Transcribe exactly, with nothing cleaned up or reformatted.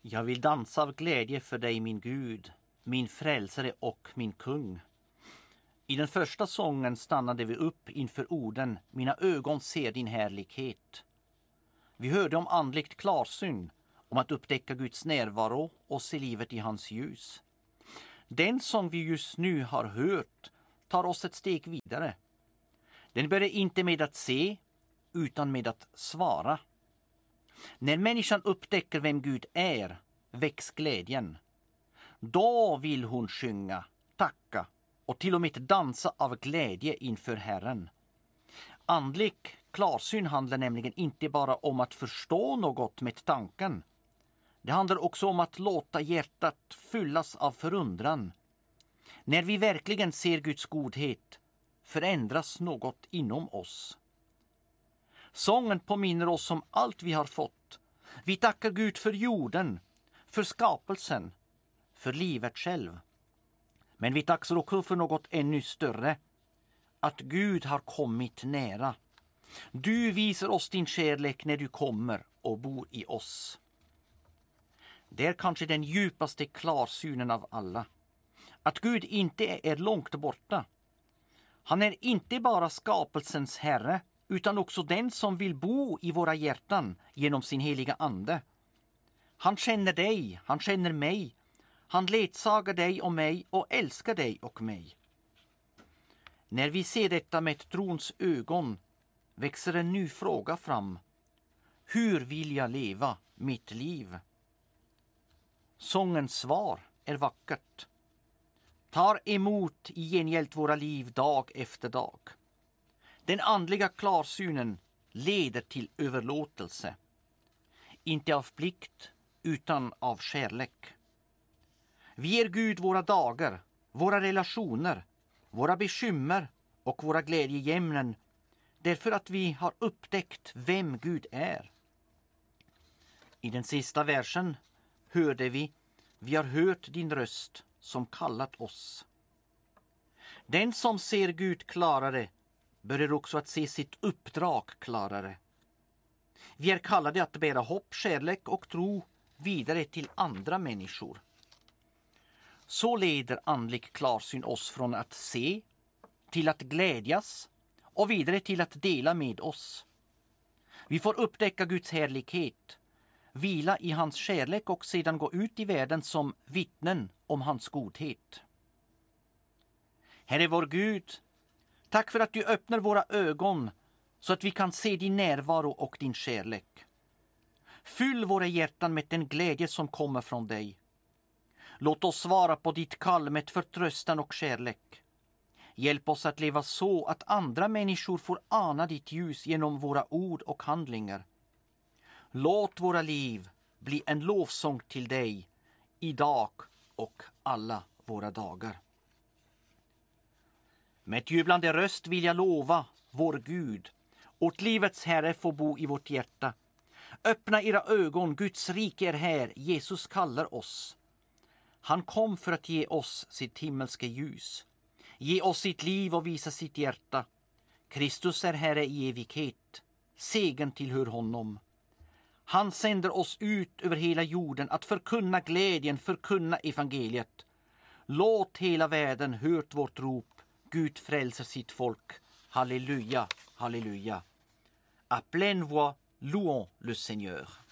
Jag vill dansa av glädje för dig, min Gud, min frälsare och min kung. I den första sången stannade vi upp inför orden Mina ögon ser din härlighet. Vi hörde om andligt klarsyn, om att upptäcka Guds närvaro och se livet i hans ljus. Den som vi just nu har hört tar oss ett steg vidare. Den börjar inte med att se, utan med att svara. När människan upptäcker vem Gud är, väcks glädjen. Då vill hon sjunga, tacka och till och med dansa av glädje inför Herren. Andlig klarsyn handlar nämligen inte bara om att förstå något med tanken. Det handlar också om att låta hjärtat fyllas av förundran. När vi verkligen ser Guds godhet förändras något inom oss. Sången påminner oss om allt vi har fått. Vi tackar Gud för jorden, för skapelsen, för livet själv. Men vi tackar också för något ännu större. Att Gud har kommit nära. Du visar oss din kärlek när du kommer och bor i oss. Det är kanske den djupaste klarsynen av alla. Att Gud inte är långt borta. Han är inte bara skapelsens herre, utan också den som vill bo i våra hjärtan genom sin heliga ande. Han känner dig, han känner mig. Han ledsagar dig och mig och älskar dig och mig. När vi ser detta med trons ögon växer en ny fråga fram. Hur vill jag leva mitt liv? Sångens svar är vackert. Tar emot i gengäld våra liv dag efter dag. Den andliga klarsynen leder till överlåtelse. Inte av plikt utan av kärlek. Vi ger Gud våra dagar, våra relationer, våra bekymmer och våra glädjeämnen därför att vi har upptäckt vem Gud är. I den sista versen hörde vi, vi har hört din röst som kallat oss. Den som ser Gud klarare börjar också att se sitt uppdrag klarare. Vi är kallade att bära hopp, kärlek och tro vidare till andra människor. Så leder andlig klarsyn oss från att se till att glädjas och vidare till att dela med oss. Vi får upptäcka Guds härlighet, vila i hans kärlek och sedan gå ut i världen som vittnen om hans godhet. Herre vår Gud, tack för att du öppnar våra ögon så att vi kan se din närvaro och din kärlek. Fyll våra hjärtan med den glädje som kommer från dig. Låt oss svara på ditt kall med förtröstan och kärlek. Hjälp oss att leva så att andra människor får ana ditt ljus genom våra ord och handlingar. Låt våra liv bli en lovsång till dig idag och alla våra dagar. Med ett jublande röst vill jag lova vår Gud. Åt livets Herre får bo i vårt hjärta. Öppna era ögon, Guds rike är här, Jesus kallar oss. Han kom för att ge oss sitt himmelska ljus. Ge oss sitt liv och visa sitt hjärta. Kristus är Herre i evighet. Segen tillhör honom. Han sänder oss ut över hela jorden att förkunna glädjen, förkunna evangeliet. Låt hela världen hört vårt rop. Gud frälser sitt folk. Halleluja, halleluja. À pleine voix, louons le Seigneur.